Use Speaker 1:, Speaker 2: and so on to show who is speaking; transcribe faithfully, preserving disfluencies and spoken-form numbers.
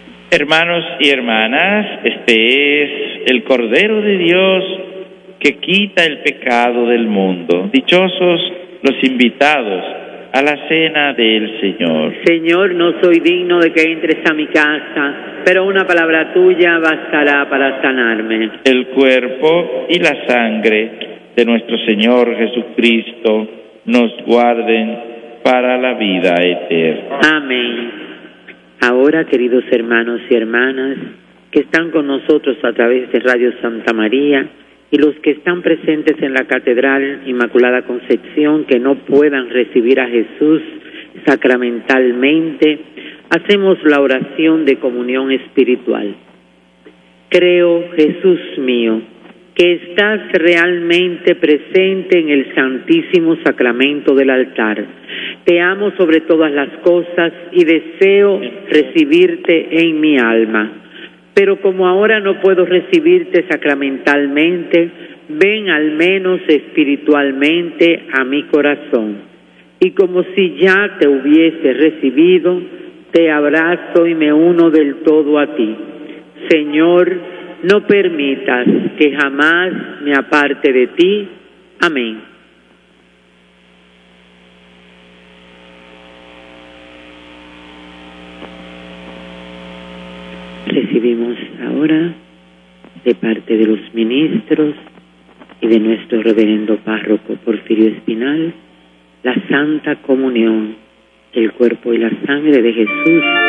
Speaker 1: Hermanos y hermanas, este es el Cordero de Dios que quita el pecado del mundo. Dichosos los invitados a la cena del Señor.
Speaker 2: Señor, no soy digno de que entres a mi casa, pero una palabra tuya bastará para sanarme.
Speaker 1: El cuerpo y la sangre de nuestro Señor Jesucristo nos guarden para la vida eterna.
Speaker 2: Amén. Ahora, queridos hermanos y hermanas que están con nosotros a través de Radio Santa María y los que están presentes en la Catedral Inmaculada Concepción que no puedan recibir a Jesús sacramentalmente, hacemos la oración de comunión espiritual. Creo, Jesús mío, que estás realmente presente en el Santísimo Sacramento del altar. Te amo sobre todas las cosas y deseo recibirte en mi alma. Pero como ahora no puedo recibirte sacramentalmente, ven al menos espiritualmente a mi corazón. Y como si ya te hubiese recibido, te abrazo y me uno del todo a ti. Señor, no permitas que jamás me aparte de ti. Amén. Recibimos ahora de parte de los ministros y de nuestro reverendo párroco Porfirio Espinal la Santa Comunión, el cuerpo y la sangre de Jesús